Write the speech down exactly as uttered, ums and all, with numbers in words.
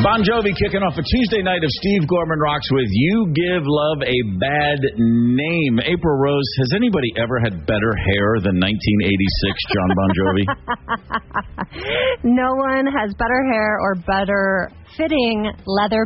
Bon Jovi kicking off a Tuesday night of Steve Gorman Rocks with You Give Love a Bad Name. April Rose, has anybody ever had better hair than nineteen eighty-six John Bon Jovi? No one has better hair or better fitting leather